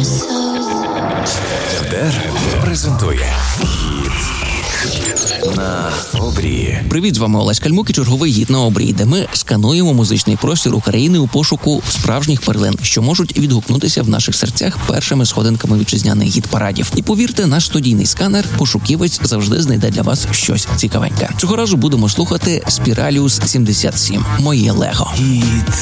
ДР презентує на обрії. Привіт, з вами Олесь Кальмук і черговий гід на обрії, де ми скануємо музичний простір України у пошуку справжніх перлин, що можуть відгукнутися в наших серцях першими сходинками вітчизняних гід-парадів. І повірте, наш студійний сканер «Пошуківець» завжди знайде для вас щось цікавеньке. Цього разу будемо слухати Spiralius 77 «Моє Лего». Гід